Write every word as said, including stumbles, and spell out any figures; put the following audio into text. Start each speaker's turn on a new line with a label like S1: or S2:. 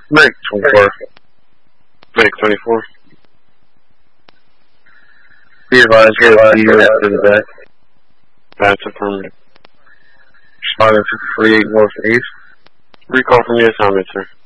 S1: Break twenty-four. Break twenty-four. Be advised, be advised, be advised to the back. That's affirmative. Responding to three eight North East. Recall from your assignment, sir.